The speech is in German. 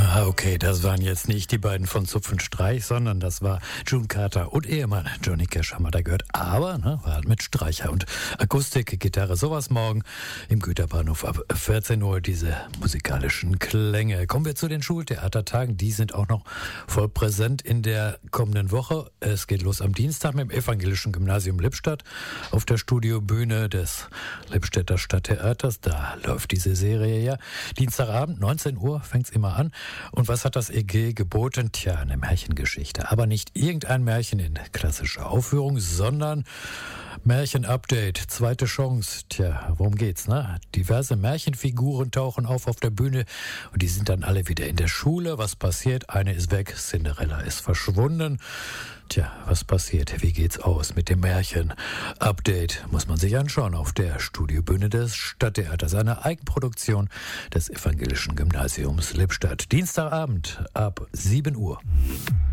Okay, das waren jetzt nicht die beiden von Zupfenstreich, sondern das war June Carter und Ehemann Johnny Cash, haben wir da gehört. Aber war halt mit Streicher und Akustik, Gitarre, sowas morgen im Güterbahnhof ab 14 Uhr, diese musikalischen Klänge. Kommen wir zu den Schultheatertagen, die sind auch noch voll präsent in der kommenden Woche. Es geht los am Dienstag mit dem Evangelischen Gymnasium Lippstadt auf der Studiobühne des Lippstädter Stadttheaters. Da läuft diese Serie ja. Dienstagabend, 19 Uhr, fängt's immer an. Und was hat das EG geboten? Tja, eine Märchengeschichte. Aber nicht irgendein Märchen in klassischer Aufführung, sondern Märchen-Update, zweite Chance. Tja, worum geht's, ne? Diverse Märchenfiguren tauchen auf der Bühne und die sind dann alle wieder in der Schule. Was passiert? Eine ist weg, Cinderella ist verschwunden. Tja, was passiert? Wie geht's aus mit dem Märchen-Update? Muss man sich anschauen auf der Studiobühne des Stadttheaters, eine Eigenproduktion des Evangelischen Gymnasiums Lippstadt. Dienstagabend ab 7 Uhr.